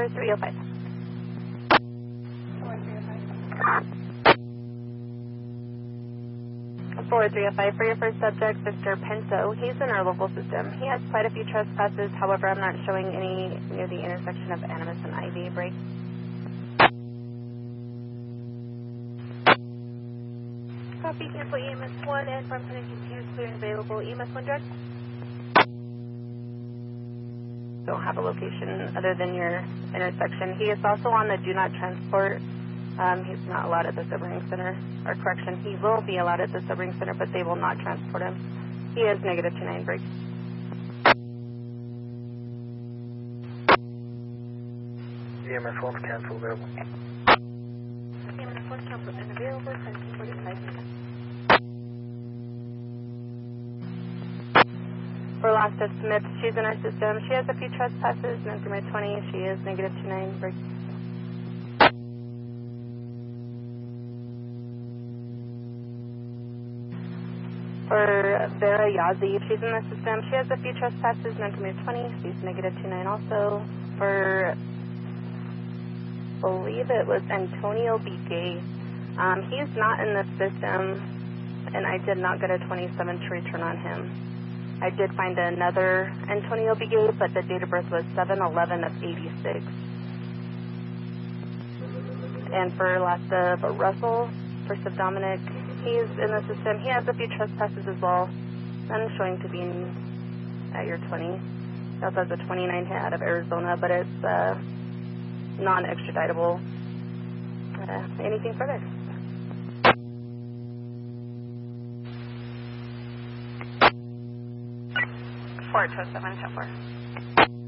4305. 4305 for your first subject, Victor Pinto. He's in our local system. He has quite a few trespasses. However, I'm not showing any near the intersection of Animas and Ivy. Break. Copy, cancel EMS 1 and from Connecting 2 clear and available. EMS 1 direct. Don't have a location other than your intersection. He is also on the do not transport. He's not allowed at the sobering center, or correction, he will be allowed at the sobering center, but they will not transport him. He is negative 29 break. EMS 1 cancel available. EMS 1 cancel unavailable, 1745 minutes. For Lasta Smith, she's in our system. She has a few trespasses, November 20, she is negative 29 break. For Vera Yazzie, she's in the system. She has a few trespasses, November 20, she's negative 29 also. For, I believe it was Antonio B. Gay. He's not in the system, and I did not get a 27 to return on him. I did find another Antonio B. Gay, but the date of birth was 7/11 of 86. And for last of Russell, first of Dominic, he's in the system. He has a few trespasses as well. None showing to be at your 20. He also has a 29 hit out of Arizona, but it's non-extraditable. Anything further? Four 27 10-4.